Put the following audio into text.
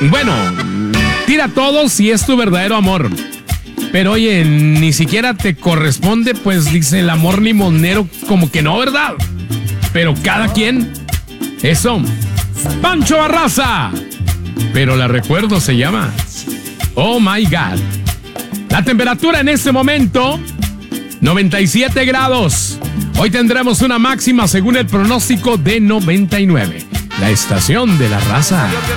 Bueno, tira todo si es tu verdadero amor. Pero oye, ni siquiera te corresponde, pues dice el amor limonero, como que no, ¿verdad? Pero cada quien. Eso. Pancho Barraza. Pero la recuerdo se llama Oh My God. La temperatura en este momento, 97 grados. Hoy tendremos una máxima según el pronóstico de 99. La estación de la raza.